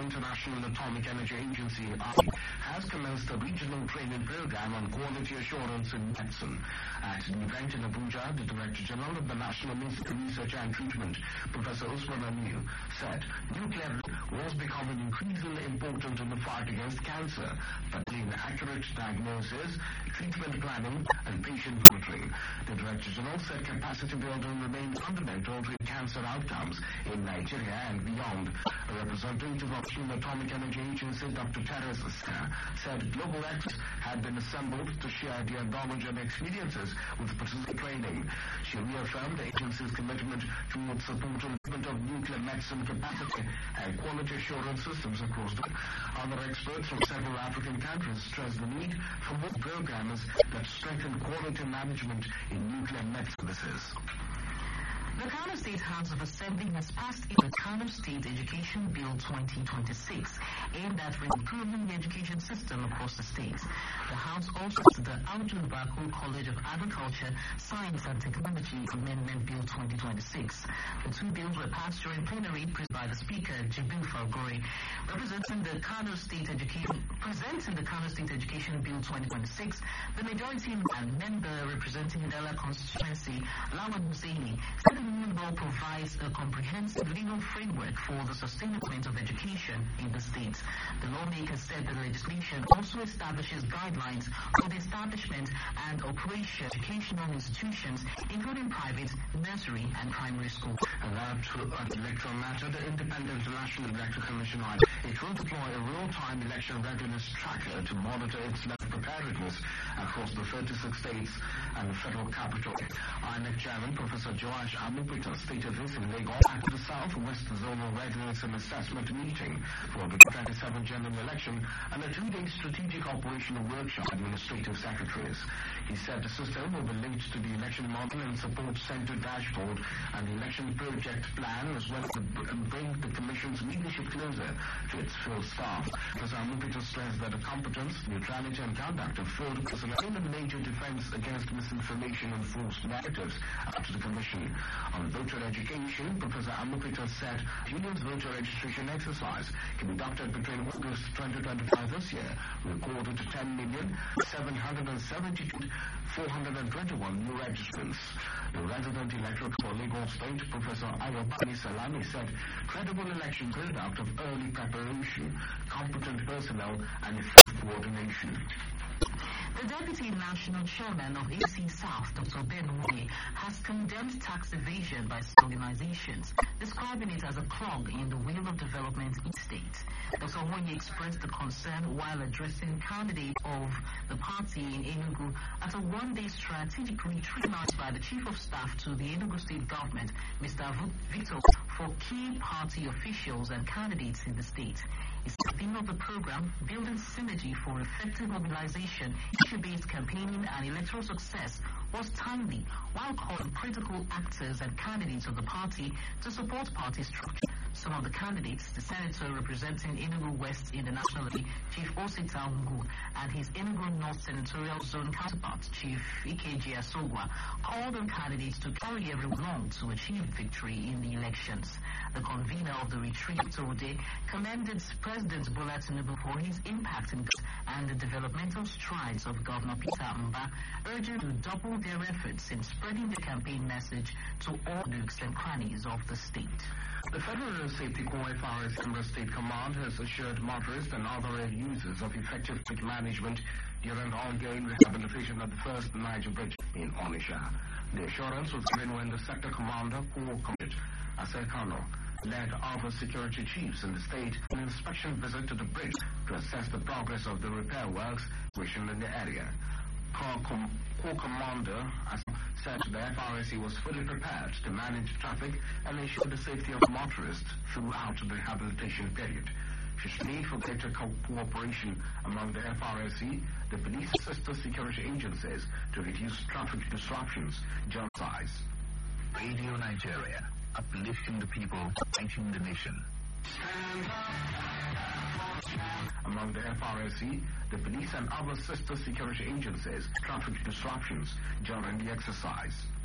International Atomic Energy Agency has commenced a regional training program on quality assurance in medicine. At an event in Abuja, the Director General of the National Institute of Research and Treatment, Professor Usman Amir, said nuclear was becoming increasingly important in the fight against cancer, particularly in accurate diagnosis, treatment planning, and patient monitoring. The Director General said capacity building remains fundamental to cancer outcomes in Nigeria and beyond. A representative of the Atomic Energy Agency, Dr. Teres said global experts had been assembled to share their knowledge and experiences with participant training. She reaffirmed the agency's commitment towards supporting the development of nuclear medicine capacity and quality assurance systems across the world. Other experts from several African countries stressed the need for more programs that strengthen quality management in nuclear med services. The Kano State House of Assembly has passed the Kano State Education Bill 2026, aimed at improving the education system across the state. The House also passed the Audu Bako College of Agriculture, Science and Technology Amendment Bill 2026. The two bills were passed during plenary by the Speaker, Jibril Falgore. Presenting the Kano State Education Bill 2026, the majority member representing Dela constituency, Lawan Husseini, said the new law provides a comprehensive legal framework for the sustainment of education in the state. The lawmaker said the legislation also establishes guidelines for the establishment and operation of educational institutions, including private, nursery, and primary schools. And now to an electoral matter, the Independent National Electoral Commission, it will deploy a real-time election readiness tracker to monitor its level of preparedness across the 36 states and the federal capital. INEC Chairman Professor Joash Amupita stated this in Lagos at the Southwest Zonal Readiness and Assessment meeting for the 2027 general election and a two-day strategic operational workshop administrative secretaries. He said the system will be linked to the election model and support center dashboard and the election project plan, as well as bring the Commission's leadership closer to its field staff. Professor Amupita stressed that the competence, neutrality, and conduct of field personnel in a major defense against misinformation and false narratives to the Commission. On voter education, Professor Amupita said Union's voter registration exercise conducted between August 2025 this year recorded 10,772,421 new registrants. The resident electorate for Lagos State, Professor Ayobami Salami, said credible election conduct of early preparation, competent personnel, and effective coordination. The Deputy National Chairman of AC South, Dr. Ben Woye, has condemned tax evasion by organizations, describing it as a clog in the wheel of development in the state. Dr. Woye expressed the concern while addressing candidates of the party in Enugu at a one-day strategic retreat announced by the Chief of Staff to the Enugu State Government, Mr. Victor, for key party officials and candidates in the state. It's the theme of the program, building synergy for effective mobilization, issue-based campaigning, and electoral success, was timely, while calling critical actors and candidates of the party to support party structure. Some of the candidates, the senator representing Enugu West in the National League, Chief Osita Ungu, and his Enugu North Senatorial Zone counterpart, Chief Ikeji Asogwa, called on candidates to carry everyone along to achieve victory in the elections. The convener of the retreat, Tode, commended President Bola Tinubu for his impact and the developmental strides of Governor Peter Mba, urging to double their efforts in spreading the campaign message to all nooks and crannies of the state. The Federal Road Safety Corps FRS Amber State Command has assured motorists and other road users of effective traffic management during the ongoing rehabilitation of the first Niger Bridge in Onitsha. The assurance was given when the Sector Commander, Corps Commander Asekano, led other security chiefs in the state an inspection visit to the bridge to assess the progress of the repair works in the area. Corps Commander said the FRSC was fully prepared to manage traffic and ensure the safety of motorists throughout the rehabilitation period. She need for greater cooperation among the FRSC, the police sister security agencies to reduce traffic disruptions, genocides. Radio Nigeria, uplifting the people, fighting the nation. Among the FRSC, the police and other sister security agencies, traffic disruptions during the exercise.